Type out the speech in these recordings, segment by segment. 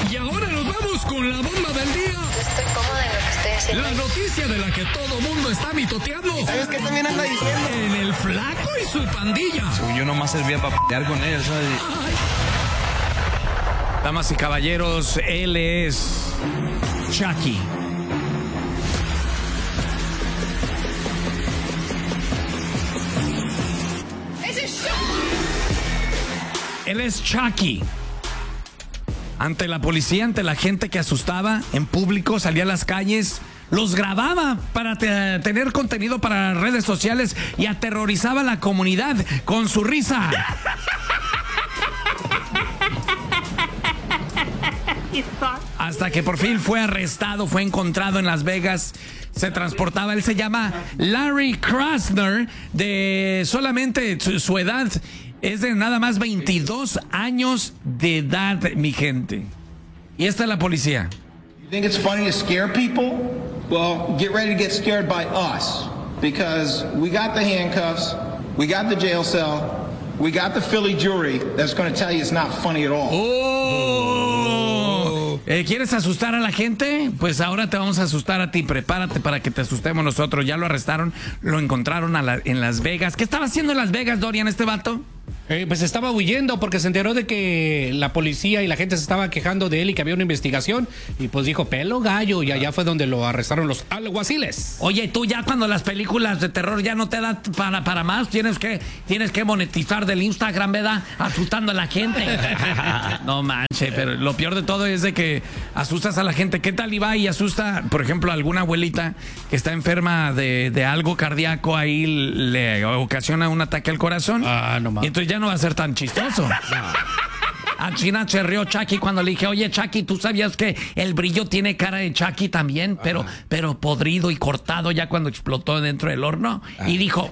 Y ahora nos vamos con la bomba del día. Estoy cómoda en lo que estoy haciendo. La noticia de la que todo mundo está mitoteando. ¿Sabes qué también anda diciendo? En el Flaco y su pandilla. Yo nomás servía para pelear con ellos, ¿sabes? Damas y caballeros, él es Chucky. Él es Chucky. Ante la policía, ante la gente que asustaba en público, salía a las calles, los grababa para tener contenido para redes sociales y aterrorizaba a la comunidad con su risa. Hasta que por fin fue arrestado, fue encontrado en Las Vegas. Se transportaba, él se llama Larry Krasner, de solamente su edad es de nada más 22 años de edad, mi gente. Y esta es la policía. You think it's funny to scare people? Well, get ready to get scared by us. Because we got the handcuffs, we got the jail cell, we got the Philly jury that's going to tell you it's not funny at all. ¿Quieres asustar a la gente? Pues ahora te vamos a asustar a ti. Prepárate para que te asustemos nosotros. Ya lo arrestaron, lo encontraron en Las Vegas. ¿Qué estaba haciendo en Las Vegas, Dorian, este vato? Pues estaba huyendo porque se enteró de que la policía y la gente se estaba quejando de él y que había una investigación. Y pues dijo, pelo gallo. Y allá fue donde lo arrestaron los alguaciles. Oye, tú ya cuando las películas de terror ya no te dan para más, tienes que monetizar del Instagram, ¿verdad? Asustando a la gente. No manches, pero lo peor de todo es de que asustas a la gente. ¿Qué tal iba y asusta, por ejemplo, a alguna abuelita que está enferma de algo cardíaco, ahí le ocasiona un ataque al corazón? Ah, no mames. Y entonces ya no va a ser tan chistoso. A China se rió Chucky cuando le dije, oye Chucky, ¿tú sabías que el brillo tiene cara de Chucky también? Pero podrido y cortado ya cuando explotó dentro del horno. Y dijo...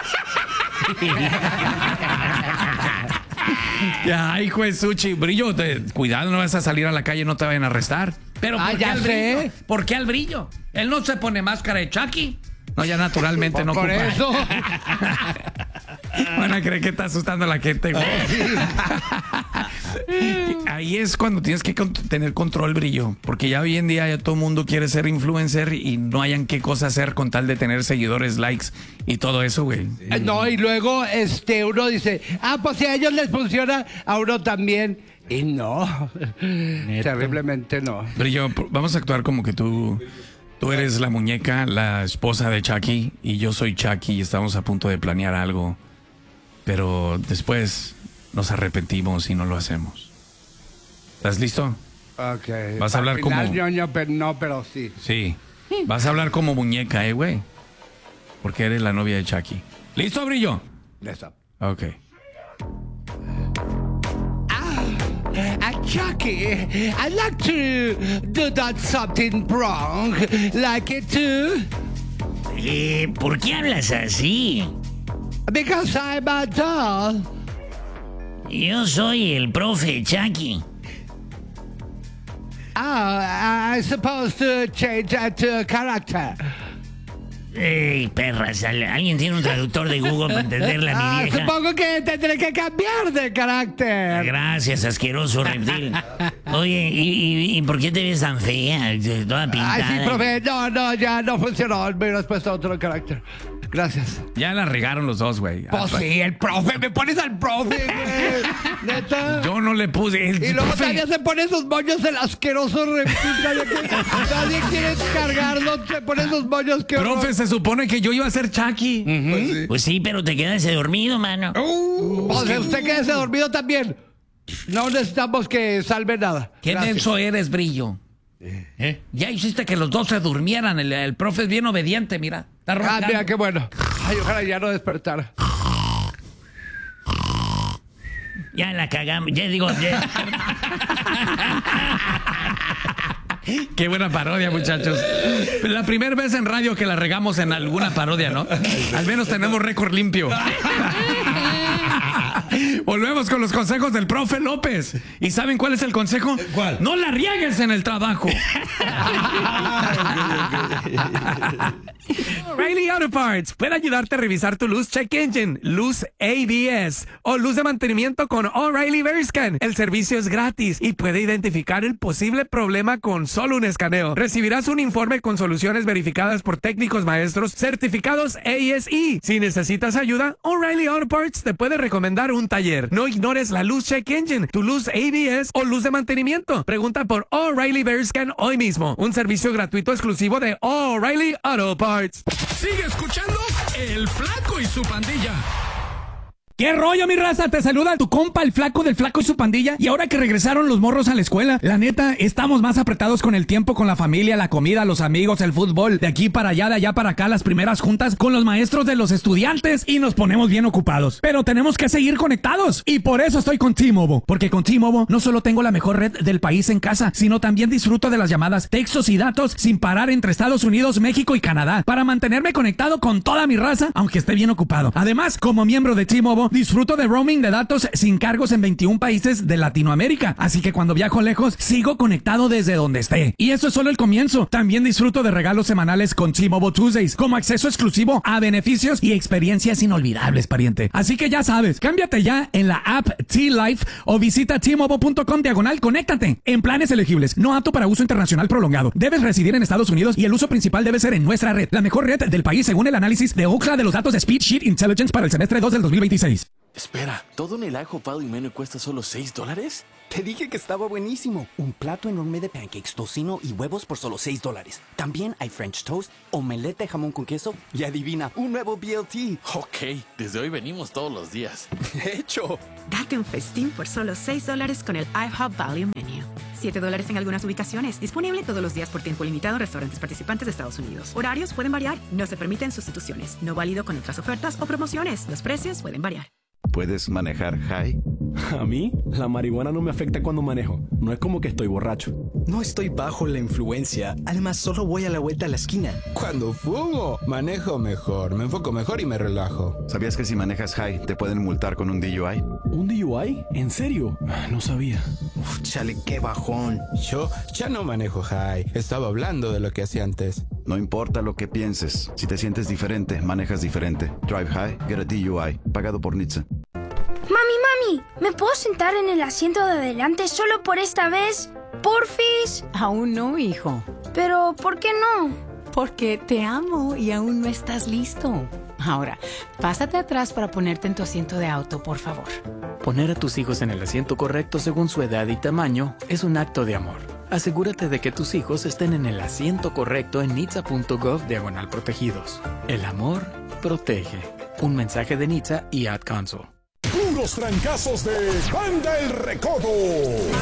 Ya, hijo de Suchi, brillo, cuidado, no vas a salir a la calle, no te vayan a arrestar. Pero ¿por qué al brillo? ¿Por qué al brillo? Él no se pone máscara de Chucky. No, ya naturalmente no por ocupa. eso. Van a creer que está asustando a la gente, güey. Ahí es cuando tienes que tener control, brillo. Porque ya hoy en día ya todo el mundo quiere ser influencer y no hayan qué cosa hacer con tal de tener seguidores, likes y todo eso, güey. No, y luego uno dice, pues si a ellos les funciona, a uno también. Y no, terriblemente no. Brillo, vamos a actuar como que tú eres la muñeca, la esposa de Chucky, y yo soy Chucky y estamos a punto de planear algo. Pero después nos arrepentimos y no lo hacemos. ¿Estás listo? Ok. Vas a hablar como... pero sí. Sí. Vas a hablar como muñeca, güey. Porque eres la novia de Chucky. ¿Listo, brillo? Listo. Ok. Chucky, I'd like to do that something wrong. Like it too? ¿Por qué hablas así? Because I'm a doll. Yo soy el profe Chucky. I suppose to change that to character. Ey, perras, ¿alguien tiene un traductor de Google para entenderle a mi vieja? Supongo que tendré que cambiar de carácter. Gracias, asqueroso reptil. Oye, ¿y por qué te ves tan fea? Toda pintada. Ay, sí, profe, no, ya no funcionó. Me hubieras puesto otro carácter. Gracias. Ya la regaron los dos, güey. Pues sí, el profe, me pones al profe, güey. ¿Neta? Yo no le puse... Y luego todavía se pone esos moños el asqueroso reptil. Nadie quiere cargarlo, se pone esos moños que... Profe, se supone que yo iba a ser Chucky. Pues sí, pero te quedas dormido, mano. Pues usted quédese dormido también. No necesitamos que salve nada. ¿Qué denso eres, brillo? Ya hiciste que los dos se durmieran. El profe es bien obediente, mira. Está roncando. Mira, qué bueno. Ay, ojalá ya no despertara. Ya la cagamos. Ya digo... Ya. Qué buena parodia, muchachos. La primera vez en radio que la regamos en alguna parodia, ¿no? Al menos tenemos récord limpio. Volvemos con los consejos del profe López. ¿Y saben cuál es el consejo? ¿Cuál? No la riegues en el trabajo. O'Reilly Auto Parts puede ayudarte a revisar tu luz check engine, luz ABS o luz de mantenimiento con O'Reilly Verscan. El servicio es gratis y puede identificar el posible problema con solo un escaneo. Recibirás un informe con soluciones verificadas por técnicos maestros certificados ASE. Si necesitas ayuda, O'Reilly Auto Parts te puede recomendar un taller. No ignores la luz check engine, tu luz ABS o luz de mantenimiento. Pregunta por O'Reilly Verscan hoy mismo. Un servicio gratuito exclusivo de O'Reilly Auto Parts. Sigue escuchando El Flaco y su pandilla. ¿Qué rollo, mi raza? Te saluda tu compa, el Flaco del Flaco y su pandilla. Y ahora que regresaron los morros a la escuela, la neta, estamos más apretados con el tiempo, con la familia, la comida, los amigos, el fútbol. De aquí para allá, de allá para acá, las primeras juntas con los maestros de los estudiantes. Y nos ponemos bien ocupados. Pero tenemos que seguir conectados. Y por eso estoy con T-Mobile. Porque con T-Mobile no solo tengo la mejor red del país en casa, sino también disfruto de las llamadas, textos y datos sin parar entre Estados Unidos, México y Canadá. Para mantenerme conectado con toda mi raza, aunque esté bien ocupado. Además, como miembro de T-Mobile, disfruto de roaming de datos sin cargos en 21 países de Latinoamérica. Así que cuando viajo lejos, sigo conectado desde donde esté. Y eso es solo el comienzo. También disfruto de regalos semanales con T-Mobile Tuesdays, como acceso exclusivo a beneficios y experiencias inolvidables, pariente. Así que ya sabes, cámbiate ya en la app T-Life o visita T-Mobile.com/conéctate. En planes elegibles, no apto para uso internacional prolongado. Debes residir en Estados Unidos y el uso principal debe ser en nuestra red, la mejor red del país según el análisis de Ookla de los datos de Speedsheet Intelligence para el semestre 2 del 2026. Espera, ¿todo en el IHOP Value Menu cuesta solo $6? Te dije que estaba buenísimo. Un plato enorme de pancakes, tocino y huevos por solo $6. También hay French toast, omelette de jamón con queso y adivina, un nuevo BLT. Ok, desde hoy venimos todos los días. ¡Hecho! Date un festín por solo $6 con el IHOP Value Menu. $7 en algunas ubicaciones. Disponible todos los días por tiempo limitado en restaurantes participantes de Estados Unidos. Horarios pueden variar. No se permiten sustituciones. No válido con otras ofertas o promociones. Los precios pueden variar. ¿Puedes manejar high? A mí, la marihuana no me afecta cuando manejo. No es como que estoy borracho. No estoy bajo la influencia. Además, solo voy a la vuelta a la esquina. Cuando fumo, manejo mejor, me enfoco mejor y me relajo. ¿Sabías que si manejas high te pueden multar con un DUI? ¿Un DUI? ¿En serio? No sabía. Uf, chale, qué bajón. Yo ya no manejo high. Estaba hablando de lo que hacía antes. No importa lo que pienses. Si te sientes diferente, manejas diferente. Drive high, get a DUI. Pagado por NHTSA. Mami, ¿me puedo sentar en el asiento de adelante solo por esta vez? ¿Porfis? Aún no, hijo. ¿Pero por qué no? Porque te amo y aún no estás listo. Ahora, pásate atrás para ponerte en tu asiento de auto, por favor. Poner a tus hijos en el asiento correcto según su edad y tamaño es un acto de amor. Asegúrate de que tus hijos estén en el asiento correcto en NHTSA.gov/protegidos. El amor protege. Un mensaje de NHTSA y Ad Council. Puros trancazos de Banda El Recodo.